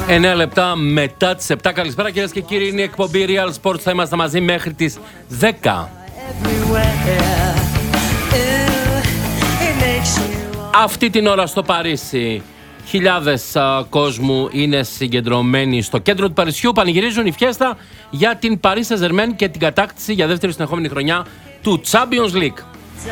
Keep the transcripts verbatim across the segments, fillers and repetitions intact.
εννέα λεπτά μετά τις επτά. Καλησπέρα κυρίες και κύριοι, είναι η εκπομπή Real Sports. Θα είμαστε μαζί μέχρι τις δέκα. Αυτή την ώρα στο Παρίσι χιλιάδες α, κόσμου είναι συγκεντρωμένοι στο κέντρο του Παρισιού. Πανηγυρίζουν η φιέστα για την Paris Saint-Germain και την κατάκτηση για δεύτερη συνεχόμενη χρονιά του Champions League.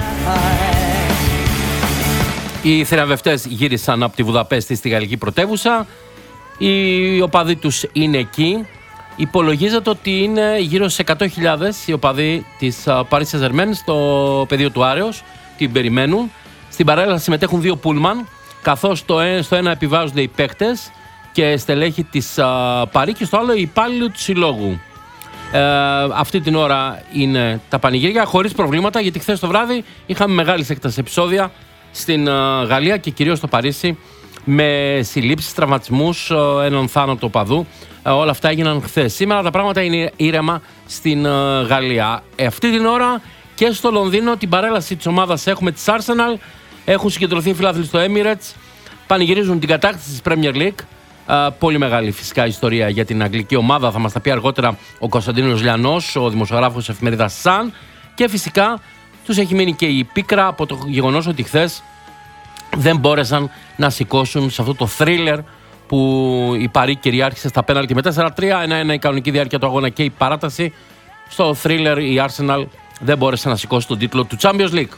Οι θηραπευτές γύρισαν από τη Βουδαπέστη στη γαλλική πρωτεύουσα. Οι οπαδοί τους είναι εκεί. Υπολογίζεται ότι είναι γύρω στις εκατό χιλιάδες οι οπαδοί της Paris Saint-Germain στο πεδίο του Άρεος. Την περιμένουν. Στην παρέλαση συμμετέχουν δύο πούλμαν, καθώς στο ένα επιβάζονται οι παίκτες και στελέχη της Παρί και στο άλλο οι υπάλληλοι του συλλόγου. Ε, αυτή την ώρα είναι τα πανηγύρια χωρίς προβλήματα, γιατί χθες το βράδυ είχαμε μεγάλης έκτασης επεισόδια στην Γαλλία και κυρίως στο Παρίσι, με συλλήψεις, τραυματισμούς, έναν θάνατο οπαδού. Ε, όλα αυτά έγιναν χθες. Σήμερα τα πράγματα είναι ήρεμα στην ε, Γαλλία. Ε, αυτή την ώρα και στο Λονδίνο την παρέλαση της ομάδας έχουμε της Arsenal. Έχουν συγκεντρωθεί οι φιλάθλοι στο Emirates. Πανηγυρίζουν την κατάκτηση της Premier League. Ε, πολύ μεγάλη φυσικά ιστορία για την αγγλική ομάδα. Θα μας τα πει αργότερα ο Κωνσταντίνος Λιανός, ο δημοσιογράφος της εφημερίδας Sun. Και φυσικά τους έχει μείνει και η πίκρα από το γεγονός ότι χθες δεν μπόρεσαν να σηκώσουν σε αυτό το θρίλερ που η Παρί κυριάρχησε στα πέναλτι με τέσσερα τρία. ένα ένα η κανονική διάρκεια του αγώνα και η παράταση. Στο θρίλερ η Arsenal δεν μπόρεσε να σηκώσει τον τίτλο του Champions League.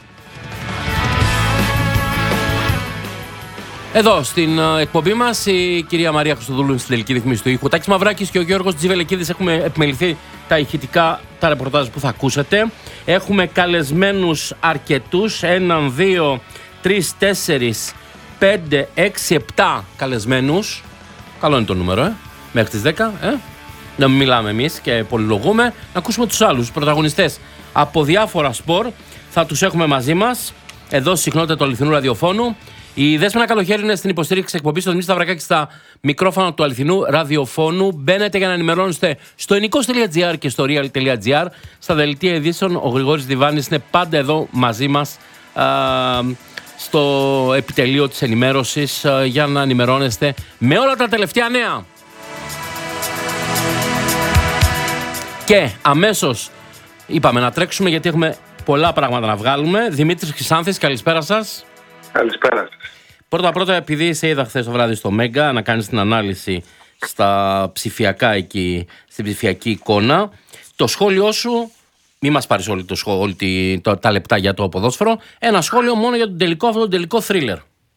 Εδώ στην εκπομπή μας η κυρία Μαρία Χριστοδούλου στην τελική ρυθμίση του ήχου. Τάκης Μαυράκης και ο Γιώργος Τζιβελεκίδης έχουμε επιμεληθεί τα ηχητικά, τα ρεπορτάζ που θα ακούσετε. Έχουμε καλεσμένους αρκετούς, έναν, δύο, τρεις, τέσσερις, πέντε, έξι, επτά καλεσμένους. Καλό είναι το νούμερο, ε, μέχρι τις δέκα, ε. Να μην μιλάμε εμείς και πολυλογούμε. Να ακούσουμε τους άλλους πρωταγωνιστές από διάφορα σπορ. Θα τους έχουμε μαζί μας, εδώ στη συχνότητα του αληθινού ραδιοφώνου. Η Δέσποινα Καλοχέρη είναι στην υποστήριξη εκπομπής, στο Δημήτρη Σταυρακάκη στα μικρόφωνα του αληθινού ραδιοφώνου. Μπαίνετε για να ενημερώνεστε στο ενικός τελεία τζι άρ και στο real τελεία τζι άρ. Στα δελτία ειδήσεων, ο Γρηγόρης Διβάνης είναι πάντα εδώ μαζί μας α, στο επιτελείο της ενημέρωσης α, για να ενημερώνεστε με όλα τα τελευταία νέα. Και αμέσως είπαμε να τρέξουμε γιατί έχουμε πολλά πράγματα να βγάλουμε. Δημήτρης Χρυσάνθης, καλησπέρα σας. Καλησπέρα. Πρώτα πρώτα, επειδή σε είδα χθες το βράδυ στο Μέγκα να κάνεις την ανάλυση στα ψηφιακά εκεί, στην ψηφιακή εικόνα, το σχόλιο σου, μη μας πάρεις όλη το σχόλιο, όλη το, τα λεπτά για το ποδόσφαιρο, ένα σχόλιο μόνο για τον τελικό, αυτό τον τελικό θρίλερ.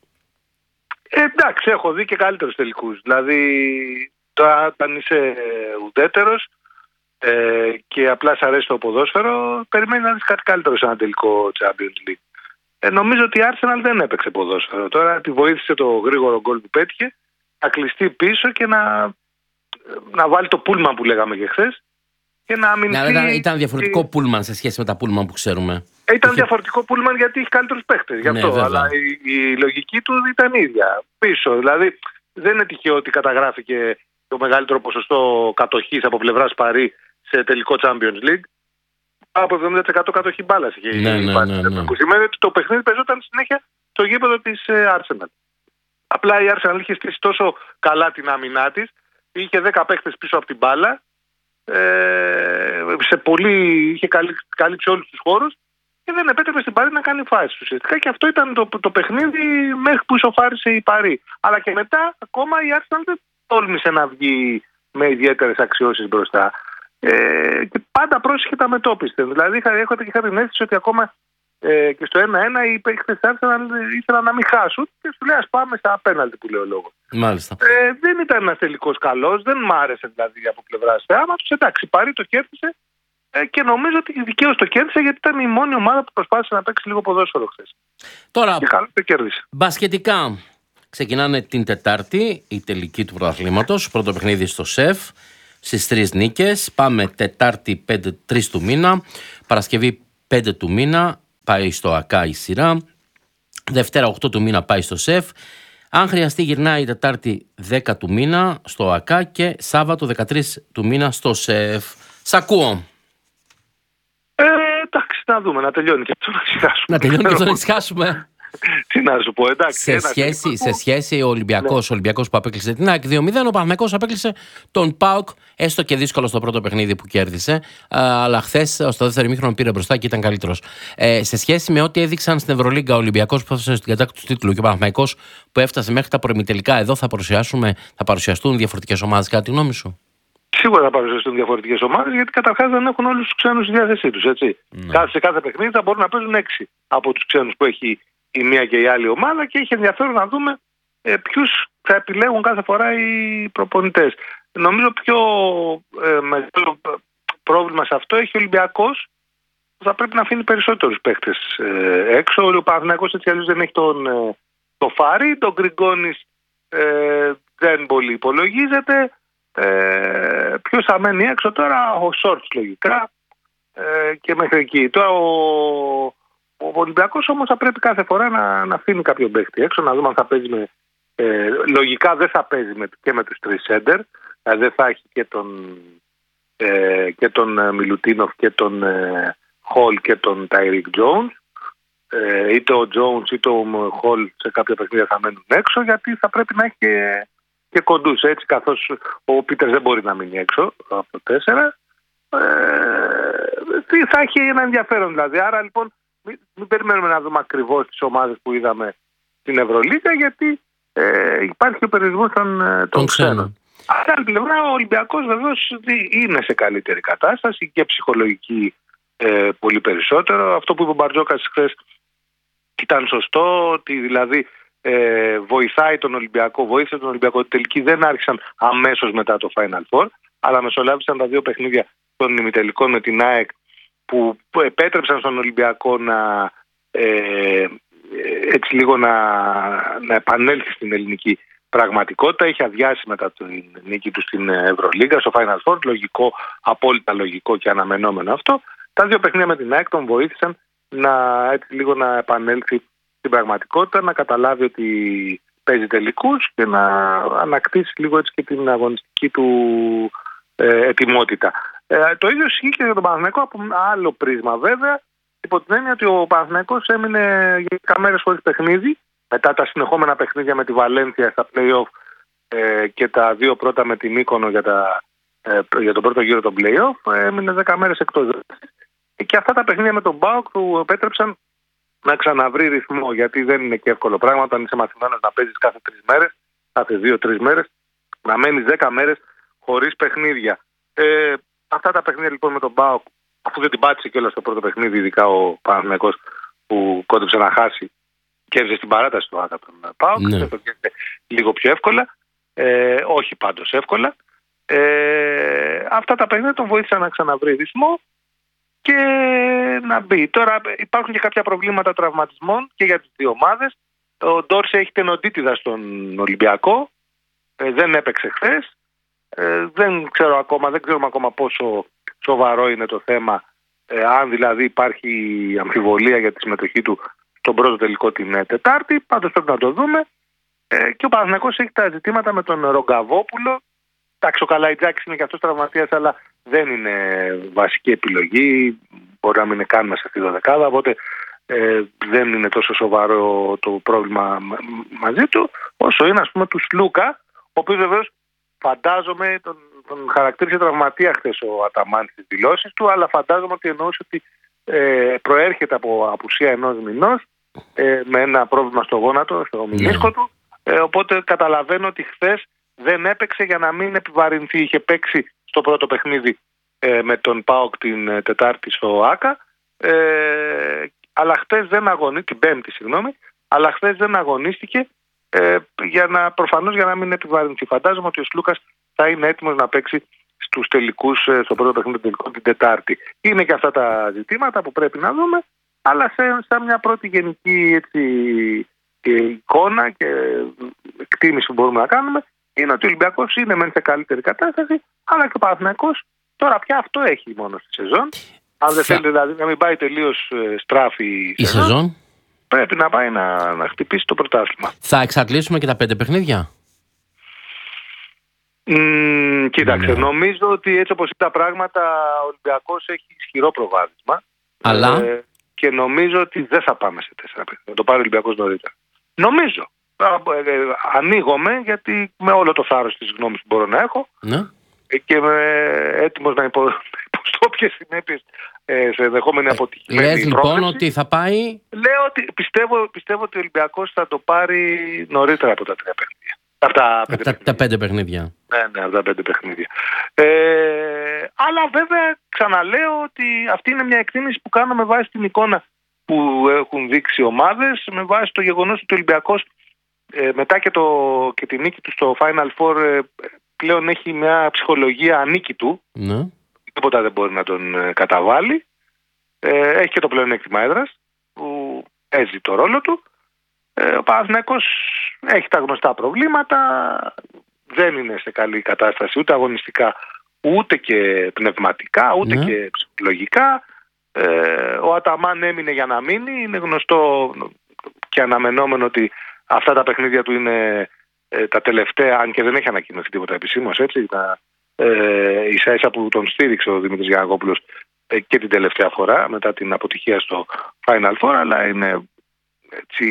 Ε, εντάξει, έχω δει και καλύτερους τελικούς. Δηλαδή, τώρα όταν είσαι ουδέτερος ε, και απλά σ' αρέσει το ποδόσφαιρο, περιμένει να δεις κάτι καλύτερο σε ένα τελικό Champions League. Ε, νομίζω ότι η Arsenal δεν έπαιξε ποδόσφαιρο. Τώρα τη βοήθησε το γρήγορο γκολ που πέτυχε να κλειστεί πίσω και να, να βάλει το πούλμαν που λέγαμε και χθες και να αμυνθεί. Ναι, ήταν, ήταν διαφορετικό η... πούλμαν σε σχέση με τα πούλμαν που ξέρουμε. Ε, ήταν είχε... διαφορετικό πούλμαν γιατί έχει καλύτερους παίχτες. Γι' αυτό. Ναι, αλλά η, η λογική του ήταν ίδια. Πίσω. Δηλαδή δεν είναι τυχαίο ότι καταγράφηκε το μεγαλύτερο ποσοστό κατοχής από πλευράς Παρί σε τελικό Champions League. Από εβδομήντα τοις εκατό κατοχή μπάλας είχε η ναι, ναι, ναι, ναι. Που σημαίνει ότι το παιχνίδι παίζονταν συνέχεια στο γήπεδο της Arsenal. Απλά η Arsenal είχε στήσει τόσο καλά την άμυνά της, είχε δέκα παίχτες πίσω από την μπάλα, ε, σε πολύ, είχε καλύψει όλους τους χώρους και δεν επέτρεπε στην Παρί να κάνει φάσεις ουσιαστικά. Και αυτό ήταν το, το παιχνίδι μέχρι που ισοφάρισε η Παρί. Αλλά και μετά ακόμα η Arsenal δεν τόλμησε να βγει με ιδιαίτερες αξιώσεις μπροστά. Ε, και πάντα πρόσεχε τα μετώπιστε. Δηλαδή είχα, είχα, είχα την αίσθηση ότι ακόμα ε, και στο ένα ένα οι παίκτες ήθελαν να μην χάσουν και σου λέει ας πάμε στα πέναλτι που λέει ο λόγος. Μάλιστα. Ε, δεν ήταν ένας τελικός καλός, δεν μ' άρεσε δηλαδή από πλευράς θεάματος. Εντάξει, Παρί το κέρδισε ε, και νομίζω ότι δικαίως το κέρδισε γιατί ήταν η μόνη ομάδα που προσπάθησε να παίξει λίγο ποδόσφαιρο χθες. Τώρα, και καλά το κέρδισε. Μπασκετικά ξεκινάνε την Τετάρτη η τελική του πρωταθλήματος, πρώτο παιχνίδι στο ΣΕΦ. Στις τρεις νίκες, πάμε Τετάρτη πέντε τρεις του μήνα, Παρασκευή πέντε του μήνα, πάει στο ΑΚΑ η σειρά, Δευτέρα οκτώ του μήνα πάει στο ΣΕΦ, αν χρειαστεί γυρνάει Τετάρτη δέκα του μήνα στο ΑΚΑ και Σάββατο δεκατρείς του μήνα στο ΣΕΦ. Σ' ακούω. Ε, εντάξει, να δούμε, να τελειώνει και αυτό να ησυχάσουμε. Να τελειώνει και αυτό να ησυχάσουμε. Τι να σου πω, εντάξει. Σε σχέση, σε σχέση ο Ολυμπιακός, ναι. ο Ολυμπιακός που απέκλεισε την ΑΕΚ δύο μηδέν, ο Παναθηναϊκός απέκλεισε τον ΠΑΟΚ, έστω και δύσκολο στο πρώτο παιχνίδι που κέρδισε. Αλλά χθες στο δεύτερο ημίχρονο πήρε μπροστά και ήταν καλύτερος. Ε, σε σχέση με ό,τι έδειξαν στην Ευρωλίγκα ο Ολυμπιακός που έφτασε στην κατάκτηση του τίτλου και ο Παναθηναϊκός που έφτασε μέχρι τα προημιτελικά, εδώ θα, θα παρουσιαστούν διαφορετικές ομάδες, κατά τη γνώμη σου? Σίγουρα θα παρουσιαστούν διαφορετικές ομάδες, γιατί καταρχάς δεν έχουν όλους τους ξένους στη διάθεσή τους. Έτσι. Ναι. Κάθε, σε κάθε παιχνίδι θα μπορούν να παίζουν έξι από τους ξένους που έχει η μία και η άλλη ομάδα και έχει ενδιαφέρον να δούμε ε, ποιους θα επιλέγουν κάθε φορά οι προπονητές. Νομίζω πιο ε, μεγάλο πρόβλημα σε αυτό έχει ο Ολυμπιακός, που θα πρέπει να αφήνει περισσότερους παίχτες ε, έξω. Ο Παναθηναϊκός έτσι αλλιώς δεν έχει τον, ε, το Φάρι, τον Γκριγκόνης ε, δεν πολύ υπολογίζεται. Ε, ποιος θα μένει έξω τώρα? Ο Σόρτς λογικά ε, και μέχρι εκεί. Τώρα ο, ο Ολυμπιακός όμως θα πρέπει κάθε φορά να, να αφήνει κάποιο παίχτη έξω, να δούμε αν θα παίζει με, ε, λογικά δεν θα παίζει με, και με τους τρεις σέντερ, δηλαδή δεν θα έχει και τον, ε, και τον Μιλουτίνοφ και τον ε, Χολ και τον Τάιρικ Τζόουνς, ε, είτε ο Τζόουνς είτε ο Χολ σε κάποια παιχνίδια θα μένουν έξω, γιατί θα πρέπει να έχει και και κοντούς, έτσι, καθώς ο Πίτερς δεν μπορεί να μείνει έξω από το τέσσερα. Ε, θα έχει ένα ενδιαφέρον δηλαδή. Άρα λοιπόν μην, μην περιμένουμε να δούμε ακριβώς τις ομάδες που είδαμε στην Ευρωλίγα, γιατί ε, υπάρχει ο περιορισμός των, των ξένων. Από την άλλη πλευρά ο Ολυμπιακός βεβαίως είναι σε καλύτερη κατάσταση και ψυχολογική ε, πολύ περισσότερο. Αυτό που είπε ο Μπαρτζόκας χθες ήταν σωστό, ότι δηλαδή Ε, βοηθάει τον Ολυμπιακό, βοήθησε τον Ολυμπιακό. Ότι τελικοί δεν άρχισαν αμέσως μετά το Final Four, αλλά μεσολάβησαν τα δύο παιχνίδια των ημιτελικών με την ΑΕΚ, που επέτρεψαν στον Ολυμπιακό να ε, έτσι λίγο να, να επανέλθει στην ελληνική πραγματικότητα. Είχε αδειάσει μετά την νίκη του στην Ευρωλίγα, στο Final Four. Λογικό, απόλυτα λογικό και αναμενόμενο αυτό. Τα δύο παιχνίδια με την ΑΕΚ τον βοήθησαν να, έτσι λίγο να επανέλθει στην πραγματικότητα, να καταλάβει ότι παίζει τελικούς και να ανακτήσει λίγο έτσι και την αγωνιστική του ε, ετοιμότητα. Ε, το ίδιο ισχύει και για τον Παναθηναϊκό από άλλο πρίσμα βέβαια, υπό την έννοια ότι ο Παναθηναϊκός έμεινε για δέκα μέρες χωρίς παιχνίδι, μετά τα συνεχόμενα παιχνίδια με τη Βαλένθια στα play-off ε, και τα δύο πρώτα με την Μύκονο για, τα, ε, για τον πρώτο γύρο των play-off, ε, έμεινε δέκα μέρες εκτός. Και αυτά τα παιχνίδια με τον ΠΑΟΚ του επέτρεψαν να ξαναβρει ρυθμό, γιατί δεν είναι και εύκολο πράγμα όταν είσαι μαθημένος να παίζεις κάθε τρεις μέρες, κάθε δύο-τρεις μέρες, να μένεις δέκα μέρες χωρίς παιχνίδια. Ε, αυτά τα παιχνίδια λοιπόν με τον ΠΑΟΚ, αφού δεν την πάτησε κιόλας στο πρώτο παιχνίδι, ειδικά ο Παναθηναϊκός που κόντεψε να χάσει, κέρδισε στην παράταση του ΆΚΑ τον ΠΑΟΚ, ναι. Το κέρδισε λίγο πιο εύκολα, ε, όχι πάντως εύκολα. Ε, αυτά τα παιχνίδια τον βοήθησαν να ξαναβρει ρυθμό και να μπει. Τώρα υπάρχουν και κάποια προβλήματα τραυματισμών και για τις δύο ομάδες. Ο Ντόρση έχει τενοντίτιδα στον Ολυμπιακό. Ε, δεν έπαιξε χθες. Ε, δεν ξέρω ακόμα, δεν ξέρουμε ακόμα πόσο σοβαρό είναι το θέμα. Ε, αν δηλαδή υπάρχει αμφιβολία για τη συμμετοχή του στον πρώτο τελικό την Τετάρτη. Πάντως πρέπει να το δούμε. Ε, και ο Παναθηναϊκός έχει τα ζητήματα με τον Ρογκαβόπουλο. Εντάξει, ο Καλαϊτζάκης είναι και αυτός τραυματίας, αλλά δεν είναι βασική επιλογή. Μπορεί να μην είναι καν μέσα στη δωδεκάδα, οπότε ε, δεν είναι τόσο σοβαρό το πρόβλημα μαζί του, όσο είναι ας πούμε του Σλούκα, ο οποίος βεβαίως φαντάζομαι τον, τον χαρακτήρισε τραυματία χθες ο Αταμάν στις δηλώσεις του, αλλά φαντάζομαι ότι εννοούσε ότι ε, προέρχεται από απουσία ενός μηνός ε, με ένα πρόβλημα στο γόνατο, στο μηνίσκο του, ε, οπότε καταλαβαίνω ότι χθες δεν έπαιξε για να μην επιβαρυνθεί. Είχε παίξει στο πρώτο παιχνίδι ε, με τον ΠΑΟΚ την ε, Τετάρτη στο ΆΚΑ, ε, αλλά χθες δεν αγωνίστηκε, την Πέμπτη συγγνώμη, αλλά χθες δεν αγωνίστηκε ε, για να, προφανώς για να μην επιβαρυνθεί. Φαντάζομαι ότι ο Σλούκας θα είναι έτοιμος να παίξει στους τελικούς, ε, στο πρώτο παιχνίδι τελικό την Τετάρτη. Είναι και αυτά τα ζητήματα που πρέπει να δούμε, αλλά σε, σε μια πρώτη γενική έτσι, και εικόνα και εκτίμηση που μπορούμε να κάνουμε, είναι ότι ο Ολυμπιακός είναι μεν σε καλύτερη κατάσταση, αλλά και ο Παναθηναϊκός τώρα πια αυτό έχει μόνο στη σεζόν. Αν δεν θέλει δηλαδή να μην πάει τελείως στράφη η, η σεζόν, σεζόν, πρέπει να πάει να, να χτυπήσει το πρωτάθλημα. Θα εξαντλήσουμε και τα πέντε παιχνίδια. Mm, κοίταξε, ναι. Νομίζω ότι έτσι όπως είναι τα πράγματα, ο Ολυμπιακός έχει ισχυρό προβάδισμα. Αλλά... Ε, και νομίζω ότι δεν θα πάμε σε τέσσερα παιχνίδια. Θα το πάρει ο Ολυμπιακός νωρίτερα. Νομίζω. Ε, ε, ανοίγομαι, γιατί με όλο το θάρρος της γνώμης που μπορώ να έχω, ναι. και είμαι έτοιμος να υπο, υποστώ όποιες συνέπειες ε, σε ενδεχόμενη αποτυχία. Λες λοιπόν ότι θα πάει. Λέω ότι πιστεύω, πιστεύω ότι ο Ολυμπιακός θα το πάρει νωρίτερα από τα τρία παιχνίδια. Από τα πέντε, τα, τα πέντε παιχνίδια. Ναι, ναι, από τα πέντε παιχνίδια. Ε, αλλά βέβαια ξαναλέω ότι αυτή είναι μια εκτίμηση που κάνω με βάση την εικόνα που έχουν δείξει ομάδες, με βάση το γεγονός ότι ο Ολυμπιακός ε, μετά και, το, και τη νίκη του στο Final Four ε, πλέον έχει μια ψυχολογία ανίκη του. Ναι. Τίποτα δεν μπορεί να τον ε, καταβάλει. Ε, έχει και το πλεονέκτημα έδρας που έζει το ρόλο του. Ε, ο Παναθηναϊκός έχει τα γνωστά προβλήματα, δεν είναι σε καλή κατάσταση ούτε αγωνιστικά ούτε και πνευματικά ούτε ναι. και ψυχολογικά. Ε, ο Αταμάν έμεινε για να μείνει. Είναι γνωστό και αναμενόμενο ότι αυτά τα παιχνίδια του είναι ε, τα τελευταία, αν και δεν έχει ανακοινωθεί τίποτα επισήμως, έτσι, τα, ε, ίσα ίσα που τον στήριξε ο Δημήτρης Γιαννακόπουλος ε, και την τελευταία φορά μετά την αποτυχία στο Final Four, αλλά είναι έτσι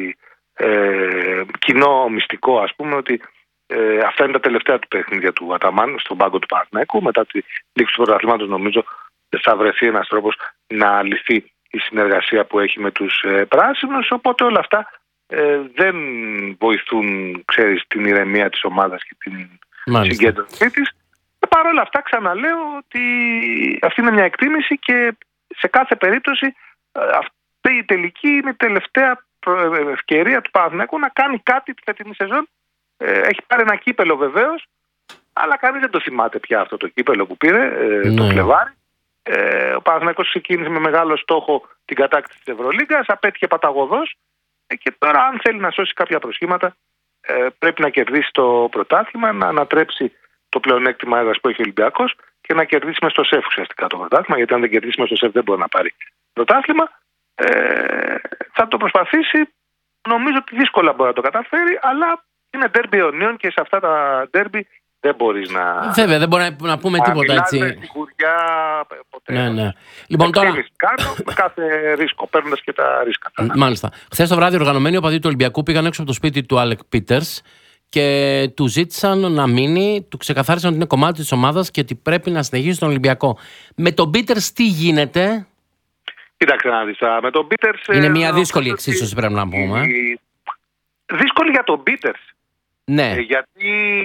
ε, κοινό μυστικό, ας πούμε, ότι ε, αυτά είναι τα τελευταία του παιχνίδια του Αταμάν στον πάγκο του Παναθηναϊκού. Μετά τη λήξη του πρωταθλήματος νομίζω θα βρεθεί ένας τρόπος να λυθεί η συνεργασία που έχει με τους ε, πράσινους, οπότε όλα αυτά ε, δεν βοηθούν, ξέρεις, την ηρεμία της ομάδας και την Μάλιστα. συγκέντρωσή της. Παρ' όλα αυτά ξαναλέω ότι αυτή είναι μια εκτίμηση και σε κάθε περίπτωση ε, αυτή η τελική είναι η τελευταία ευκαιρία του Παναθηναϊκού να κάνει κάτι τη φετινή σεζόν. Ε, έχει πάρει ένα κύπελο βεβαίως, αλλά κανείς δεν το θυμάται πια αυτό το κύπελο που πήρε ε, ναι. το Φλεβάρι. Ε, ο Παναθηναϊκός ξεκίνησε με μεγάλο στόχο την κατάκτηση της Ευρωλίγκας, απέτυχε παταγωδός ε, και τώρα αν θέλει να σώσει κάποια προσχήματα ε, πρέπει να κερδίσει το πρωτάθλημα, να ανατρέψει το πλεονέκτημα έδρας που έχει ο Ολυμπιακός και να κερδίσει μες στο ΣΕΦ ουσιαστικά το πρωτάθλημα, γιατί αν δεν κερδίσει μες στο ΣΕΦ δεν μπορεί να πάρει πρωτάθλημα. Ε, θα το προσπαθήσει, νομίζω ότι δύσκολα μπορεί να το καταφέρει, αλλά είναι ντέρμπι αιωνίων και σε αυτά τα ντέρμπι δεν μπορείς να... Βέβαια, δεν μπορεί να, να πούμε να τίποτα έτσι. Να σιγουριά ποτέ. Ναι, ναι. Λοιπόν, τώρα... κάνω με κάθε ρίσκο, παίρνοντας και τα ρίσκα. Μάλιστα. Χθες το βράδυ οργανωμένοι οπαδοί του Ολυμπιακού πήγαν έξω από το σπίτι του Άλεκ Πίτερς και του ζήτησαν να μείνει, του ξεκαθάρισαν ότι είναι κομμάτι της ομάδας και ότι πρέπει να συνεχίσει τον Ολυμπιακό. Με τον Πίτερς τι γίνεται? Κοίταξε να δεις, με τον Πίτερς... Είναι μια δύσκολη εξίσωση πρέπει να πούμε. Δύσκολη για τον Πίτερς. Ναι. Ε, γιατί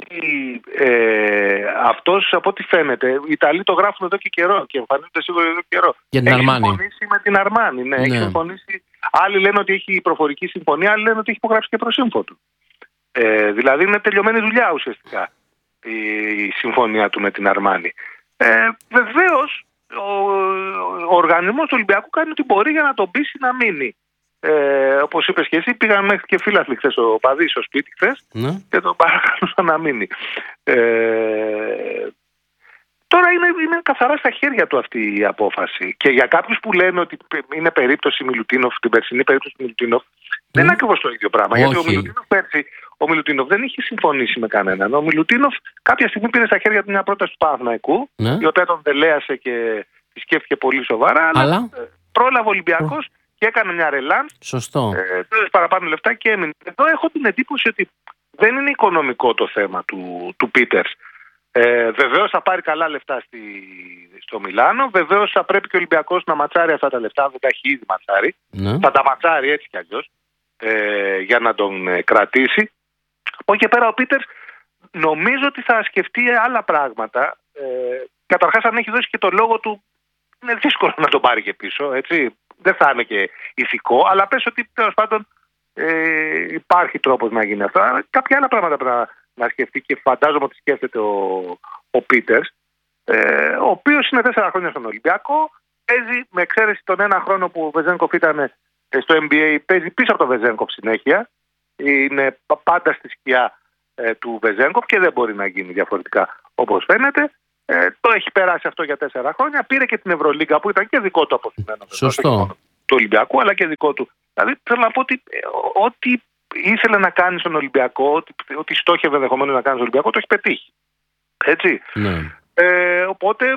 ε, αυτός από ό,τι φαίνεται, οι Ιταλοί το γράφουν εδώ και καιρό και εμφανίζονται σίγουρα εδώ και καιρό. Για την έχει Αρμάνι. συμφωνήσει με την Αρμάνι. Ναι, ναι. Έχει συμφωνήσει. Άλλοι λένε ότι έχει προφορική συμφωνία, άλλοι λένε ότι έχει υπογράψει και προσύμφωνο του. Ε, δηλαδή είναι τελειωμένη δουλειά ουσιαστικά η, η συμφωνία του με την Αρμάνι. Ε, Βεβαίως ο, ο οργανισμός του Ολυμπιακού κάνει ό,τι μπορεί για να τον πείσει να μείνει. Ε, όπως είπες και εσύ, πήγαν μέχρι και φίλαθλοι χθες ο παδί στο σπίτι χθες ναι. και τον παρακαλούσαν να μείνει. Ε, τώρα είναι, είναι καθαρά στα χέρια του αυτή η απόφαση. Και για κάποιους που λένε ότι είναι περίπτωση Μιλουτίνοφ, την περσινή περίπτωση Μιλουτίνοφ, mm. δεν είναι ακριβώς το ίδιο πράγμα. Όχι. Γιατί ο Μιλουτίνοφ πέρσι, ο Μιλουτίνοφ δεν είχε συμφωνήσει με κανέναν. Ο Μιλουτίνοφ κάποια στιγμή πήρε στα χέρια του μια πρόταση του Παναθηναϊκού, ναι. η οποία τον δελέασε και τη σκέφτηκε πολύ σοβαρά, αλλά, αλλά... πρόλαβε ο Ολυμπιακός. Και έκανε μια ρελάν. Σωστό. Ε, παραπάνω λεφτά και έμεινε. Εδώ έχω την εντύπωση ότι δεν είναι οικονομικό το θέμα του, του Πίτερς. Ε, βεβαίως θα πάρει καλά λεφτά στη, στο Μιλάνο. Βεβαίως θα πρέπει και ο Ολυμπιακός να ματσάρει αυτά τα λεφτά. Δεν τα έχει ήδη ματσάρει. Ναι. Θα τα ματσάρει έτσι κι αλλιώς ε, για να τον ε, κρατήσει. Από εκεί και πέρα ο Πίτερς νομίζω ότι θα σκεφτεί άλλα πράγματα. Ε, καταρχάς, αν έχει δώσει και το λόγο του, είναι δύσκολο να τον πάρει και πίσω, έτσι. Δεν θα είναι και ηθικό, αλλά πες ότι τέλος πάντων ε, υπάρχει τρόπος να γίνει αυτό. Κάποια άλλα πράγματα πρέπει να, να σκεφτεί και φαντάζομαι ότι σκέφτεται ο, ο Πίτερς, ε, ο οποίος είναι τέσσερα χρόνια στον Ολυμπιακό, παίζει με εξαίρεση τον ένα χρόνο που ο Βεζένκοφ ήταν στο N B A, παίζει πίσω από τον Βεζένκοφ συνέχεια, είναι πάντα στη σκιά ε, του Βεζένκοφ και δεν μπορεί να γίνει διαφορετικά όπως φαίνεται. Ε, το έχει περάσει αυτό για τέσσερα χρόνια. Πήρε και την Ευρωλίγκα που ήταν και δικό του αποθυμένο. Σωστό. Του Ολυμπιακού, αλλά και δικό του. Δηλαδή θέλω να πω ότι ό,τι ήθελε να κάνει στον Ολυμπιακό, ό,τι, ό,τι στόχευε ενδεχομένως να κάνει στον Ολυμπιακό, το έχει πετύχει. Έτσι. Ναι. Ε, οπότε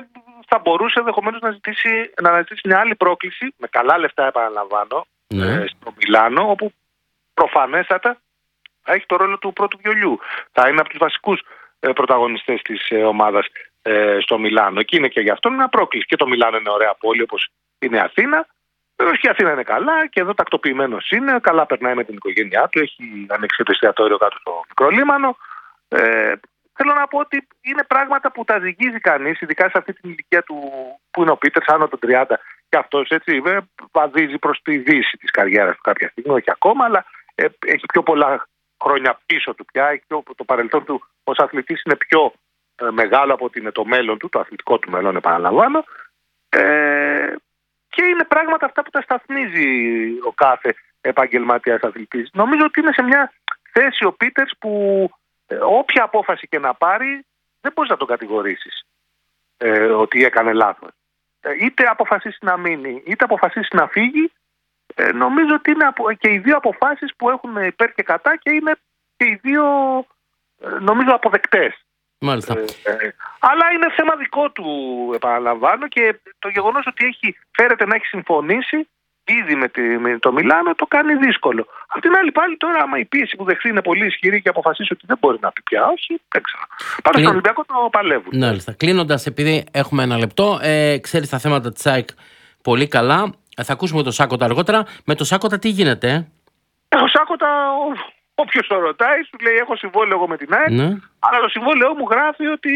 θα μπορούσε ενδεχομένως να, ζητήσει, να αναζητήσει μια άλλη πρόκληση, με καλά λεφτά επαναλαμβάνω, ναι. ε, στο Μιλάνο, όπου προφανέστατα θα έχει το ρόλο του πρώτου βιολιού. Θα είναι από τους βασικούς ε, πρωταγωνιστές της ε, ομάδας ε, στο Μιλάνο. Και είναι και γι' αυτό μια πρόκληση. Και το Μιλάνο είναι ωραία πόλη όπως είναι η Αθήνα. Βέβαια και η Αθήνα είναι καλά και εδώ τακτοποιημένος είναι. Καλά περνάει με την οικογένειά του. Έχει ανοίξει το εστιατόριο κάτω στο μικρό λίμανο. Ε, θέλω να πω ότι είναι πράγματα που τα ζυγίζει κανείς, ειδικά σε αυτή την ηλικία του που είναι ο Πίτερς, άνω των τριάντα. Και αυτός έτσι ε, βαδίζει προς τη δύση της καριέρας του κάποια στιγμή, όχι ακόμα, αλλά ε, έχει πιο πολλά χρόνια πίσω του πια. Έχει πιο, το παρελθόν του ως αθλητής είναι πιο ε, μεγάλο από ότι είναι το μέλλον του, το αθλητικό του μέλλον, επαναλαμβάνω. Ε, και είναι πράγματα αυτά που τα σταθμίζει ο κάθε επαγγελματίας αθλητής. Νομίζω ότι είναι σε μια θέση ο Πίτερς που ε, όποια απόφαση και να πάρει δεν μπορείς να τον κατηγορήσεις ε, ότι έκανε λάθος. Ε, είτε αποφασίσει να μείνει είτε αποφασίσει να φύγει, ε, νομίζω ότι είναι απο, και οι δύο αποφάσεις που έχουν υπέρ και κατά και είναι και οι δύο ε, νομίζω αποδεκτές. Μάλιστα. Ε, ε, αλλά είναι θέμα δικό του, επαναλαμβάνω, και το γεγονός ότι έχει, φέρεται να έχει συμφωνήσει ήδη με, τη, με το Μιλάνο το κάνει δύσκολο. Απ' την άλλη πάλι τώρα, άμα η πίεση που δεχθεί είναι πολύ ισχυρή και αποφασίσει ότι δεν μπορεί να πει πια όχι, δεν ξέρω. Πάντως στον Ολυμπιακό το παλεύουν. Μάλιστα. Κλείνοντας, επειδή έχουμε ένα λεπτό, ε, ξέρεις τα θέματα της ΑΕΚ πολύ καλά. Ε, θα ακούσουμε το Σάκοτα αργότερα. Με το Σάκοτα τι γίνεται? Έχω Σάκοτα. Όποιος το ρωτάει, σου λέει: έχω συμβόλαιο εγώ με την ΑΕΚ, ναι. Αλλά το συμβόλαιό μου γράφει ότι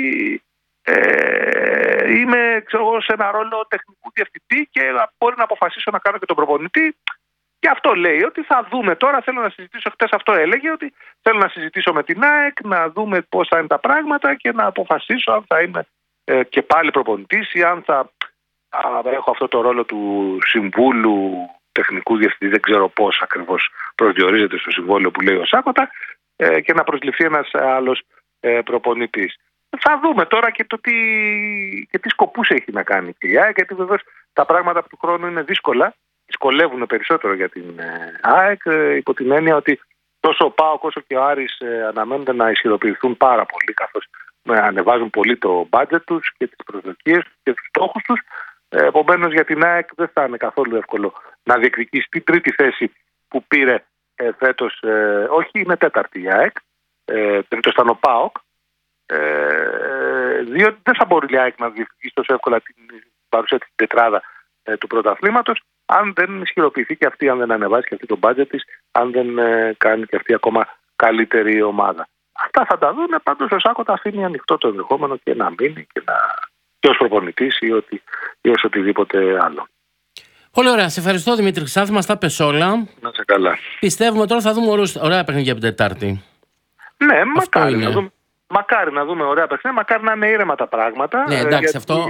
ε, είμαι ξέρω, σε ένα ρόλο τεχνικού διευθυντή και μπορεί να αποφασίσω να κάνω και τον προπονητή. Και αυτό λέει ότι θα δούμε τώρα. Θέλω να συζητήσω, χτες αυτό έλεγε, ότι θέλω να συζητήσω με την ΑΕΚ, να δούμε πώς θα είναι τα πράγματα και να αποφασίσω αν θα είμαι ε, και πάλι προπονητής ή αν θα α, έχω αυτό το ρόλο του συμβούλου τεχνικού διευθυντή, δεν ξέρω πώς ακριβώς προσδιορίζεται στο συμβόλαιο που λέει ο Σάκοτα, ε, και να προσληφθεί ένας άλλος ε, προπονητής. Θα δούμε τώρα και το τι, και τι σκοπούς έχει να κάνει η ΑΕΚ, γιατί βεβαίως τα πράγματα του χρόνου είναι δύσκολα, δυσκολεύουν περισσότερο για την ε, ΑΕΚ, ε, υπό την έννοια ότι τόσο ο ΠΑΟΚ όσο και ο Άρης ε, αναμένονται να ισχυροποιηθούν πάρα πολύ, καθώς ε, ανεβάζουν πολύ το μπάτζετ τους και τις προσδοκίες και τους στόχους τους. Επομένως για την ΑΕΚ δεν θα είναι καθόλου εύκολο να διεκδικήσει την τρίτη θέση που πήρε ε, φέτος, ε, όχι είναι τέταρτη η ΑΕΚ, ε, τρίτος ήταν ο ΠΑΟΚ, ε, διότι δεν θα μπορεί η ΑΕΚ να διεκδικήσει τόσο εύκολα την παρουσία της τετράδα ε, του πρωταθλήματος, αν δεν ισχυροποιηθεί και αυτή, αν δεν ανεβάσει και αυτή το μπάτζετ της, αν δεν ε, κάνει και αυτή ακόμα καλύτερη ομάδα. Αυτά θα τα δούμε, πάντως ο Σάκοτα αφήνει ανοιχτό το ενδεχόμενο και να μείνει και να... και ως προπονητής ή, ότι, ή ως οτιδήποτε άλλο. Πολύ ωραία. Σε ευχαριστώ, Δημήτρη Χρυσάνθη. Μας τα πες όλα. Να σε καλά. Πιστεύουμε τώρα θα δούμε ωραίους, ωραία παιχνίδια από την Τετάρτη. Ναι, μακάρι να, δούμε, μακάρι να δούμε ωραία παιχνίδια. Μακάρι να είναι ήρεμα τα πράγματα. Ναι, εντάξει, γιατί, αυτό...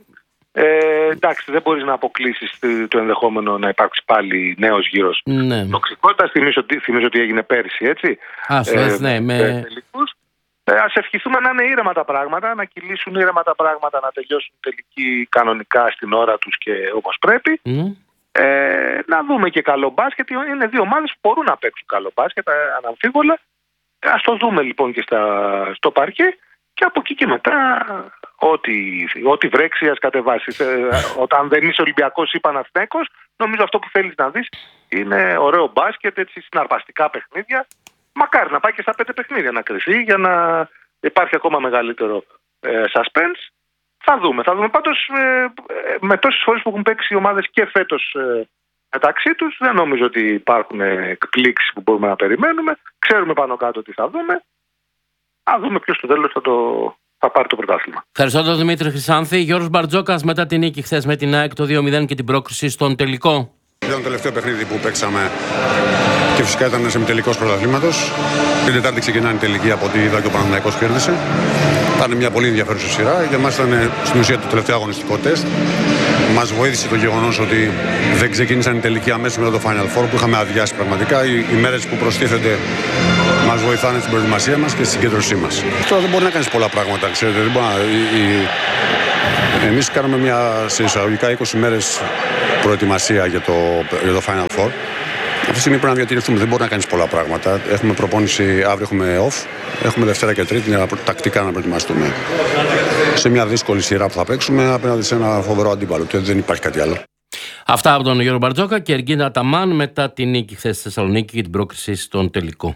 Ε, εντάξει, δεν μπορείς να αποκλείσεις το ενδεχόμενο να υπάρξει πάλι νέος γύρος ναι. τοξικότητας. Θυμίζω, θυμίζω ότι έγινε πέρσι, έτσι. Άσο, ε, ναι, με... Ε, ας ευχηθούμε να είναι ήρεμα τα πράγματα, να κυλήσουν ήρεμα τα πράγματα, να τελειώσουν τελικοί κανονικά στην ώρα τους και όπως πρέπει. Mm. Ε, να δούμε και καλό μπάσκετ. Είναι δύο ομάδες που μπορούν να παίξουν καλό μπάσκετ, αναμφίβολα. Ας το δούμε λοιπόν και στα, στο παρκέ και από εκεί και μετά ό,τι, ό,τι βρέξει ας κατεβάσει. Ε, όταν δεν είσαι Ολυμπιακός ή Παναθηναϊκός, νομίζω αυτό που θέλεις να δεις είναι ωραίο μπάσκετ, έτσι, συναρπαστικά παιχνίδια. Μακάρι να πάει και στα πέντε παιχνίδια να κρυφεί για να υπάρχει ακόμα μεγαλύτερο ε, suspense. Θα δούμε. Θα δούμε. Πάντως ε, με τόσες φορές που έχουν παίξει οι ομάδες και φέτος ε, μεταξύ τους, δεν νομίζω ότι υπάρχουν εκπλήξεις που μπορούμε να περιμένουμε. Ξέρουμε πάνω κάτω τι θα δούμε. Θα δούμε ποιος στο τέλος θα, το, θα πάρει το πρωτάθλημα. Ευχαριστώ τον Δημήτρη Χρυσάνθη. Γιώργος Μπαρτζόκας, μετά την νίκη χθες με την ΑΕΚ το δύο μηδέν και την πρόκριση στον τελικό. Ήταν το τελευταίο παιχνίδι που παίξαμε και φυσικά ήταν σε τελικός πρωταθλήματος. Την Τετάρτη ξεκινάει η τελική, από ό,τι είδα και ο Παναθηναϊκός κέρδισε. Ήταν μια πολύ ενδιαφέρουσα σειρά. Για μας ήταν στην ουσία το τελευταίο αγωνιστικό τεστ. Μας βοήθησε το γεγονός ότι δεν ξεκίνησαν οι τελικοί αμέσως μετά το Final Four που είχαμε αδειάσει πραγματικά. Οι, οι μέρες που προστίθενται μας βοηθάνε στην προετοιμασία μας και στην συγκέντρωσή μας. Τώρα δεν μπορεί να κάνεις πολλά πράγματα, ξέρετε. Δεν μπορεί να, η, η, εμείς κάναμε μια σε εισαγωγικά είκοσι μέρες προετοιμασία για το, για το Final Four. Αυτή τη στιγμή πρέπει να διατηρηθούμε. Δεν μπορεί να κάνεις πολλά πράγματα. Έχουμε προπόνηση, αύριο έχουμε off. Έχουμε Δευτέρα και Τρίτη για τακτικά να προετοιμαστούμε. σε μια δύσκολη σειρά που θα παίξουμε απέναντι σε ένα φοβερό αντίπαλο. Και δεν υπάρχει κάτι άλλο. Αυτά από τον Γιώργο Μπαρτζόκα και Εργίνα Αταμάν μετά την νίκη χθες στη Θεσσαλονίκη και την πρόκριση στον τελικό.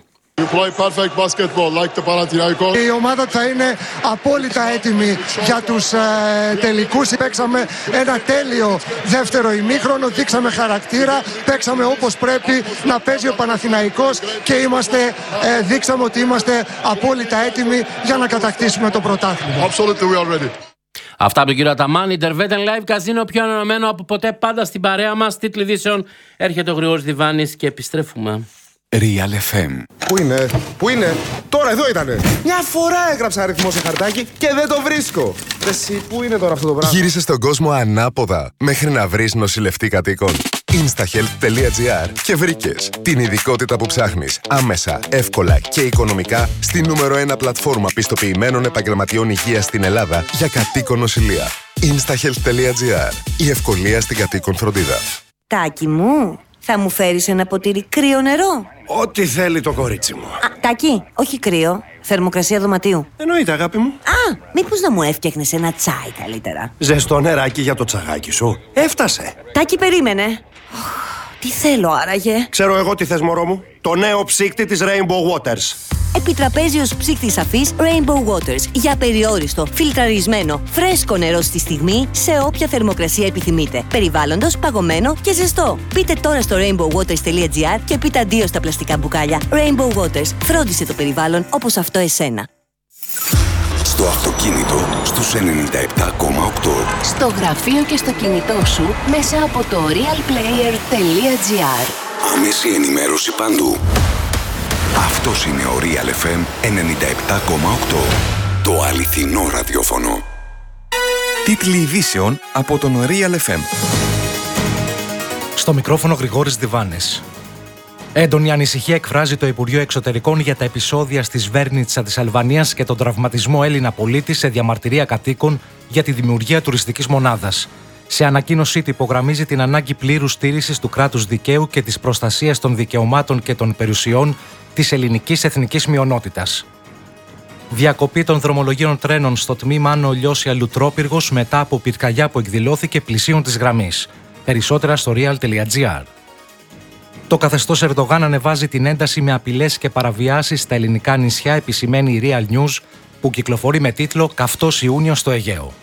Η ομάδα θα είναι απόλυτα έτοιμη για τους ε, τελικούς. Παίξαμε ένα τέλειο δεύτερο ημίχρονο, δείξαμε χαρακτήρα, παίξαμε όπως πρέπει να παίζει ο Παναθηναϊκός και είμαστε, ε, δείξαμε ότι είμαστε απόλυτα έτοιμοι για να κατακτήσουμε το πρωτάθλημα. Αυτά από τον κύριο Αταμάν. Interveten Live Casino, πιο ανανεωμένο από ποτέ, πάντα στην παρέα μας. Τίτλοι ειδήσεων. Έρχεται ο Γρηγόρης Διβάνης και επιστρέφουμε. Real εφ εμ. Πού είναι, πού είναι, τώρα εδώ ήτανε. Μια φορά έγραψα αριθμό σε χαρτάκι και δεν το βρίσκω. Εσύ, πού είναι τώρα αυτό το πράγμα. Γύρισε στον κόσμο ανάποδα μέχρι να βρεις νοσηλευτή κατοίκων. instahealth τελεία gr και βρήκες την ειδικότητα που ψάχνεις άμεσα, εύκολα και οικονομικά στη νούμερο ένα πλατφόρμα πιστοποιημένων επαγγελματιών υγείας στην Ελλάδα για κατοίκον νοσηλεία. instahealth τελεία gr. Η ευκολία στην κατοίκον φροντίδα. Τάκη μου, θα μου φέρεις ένα ποτήρι κρύο νερό? Ό,τι θέλει το κορίτσι μου. Α, Τάκη, όχι κρύο, θερμοκρασία δωματίου. Εννοείται, αγάπη μου. Α, μήπως να μου έφτιαχνες ένα τσάι καλύτερα? Ζεστό νεράκι για το τσαγάκι σου. Έφτασε. Τάκη, περίμενε. Τι θέλω άραγε? Ξέρω εγώ τι θες, μωρό μου. Το νέο ψύκτη της Rainbow Waters. Επιτραπέζιος ψύκτης αφής Rainbow Waters. Για περιόριστο, φιλτραρισμένο, φρέσκο νερό στη στιγμή, σε όποια θερμοκρασία επιθυμείτε. Περιβάλλοντος, παγωμένο και ζεστό. Μπείτε τώρα στο rainbow waters τελεία gr και πείτε αντίο στα πλαστικά μπουκάλια. Rainbow Waters. Φρόντισε το περιβάλλον όπως αυτό εσένα. Στο αυτοκίνητο στους ενενήντα επτά κόμμα οκτώ. Στο γραφείο και στο κινητό σου μέσα από το realplayer τελεία gr. Άμεση ενημέρωση παντού. Αυτός είναι ο Real εφ εμ ενενήντα επτά κόμμα οκτώ. Το αληθινό ραδιόφωνο. Τίτλοι ειδήσεων από τον Real εφ εμ. Στο μικρόφωνο Γρηγόρης Διβάνης. Έντονη ανησυχία εκφράζει το Υπουργείο Εξωτερικών για τα επεισόδια στη Σβέρνιτσα της Αλβανίας και τον τραυματισμό Έλληνα πολίτη σε διαμαρτυρία κατοίκων για τη δημιουργία τουριστικής μονάδας. Σε ανακοίνωσή του υπογραμμίζει την ανάγκη πλήρους στήρησης του κράτους δικαίου και της προστασίας των δικαιωμάτων και των περιουσιών της ελληνικής εθνικής μειονότητας. Διακοπή των δρομολογίων τρένων στο τμήμα Άνω Λιώσια Λουτρόπυργος μετά από πυρκαγιά που εκδηλώθηκε πλησίων της γραμμής. Περισσότερα στο real τελεία gr. Το καθεστώς Ερντογάν ανεβάζει την ένταση με απειλές και παραβιάσεις στα ελληνικά νησιά, επισημαίνει η Real News, που κυκλοφορεί με τίτλο «Καυτός Ιούνιος στο Αιγαίο».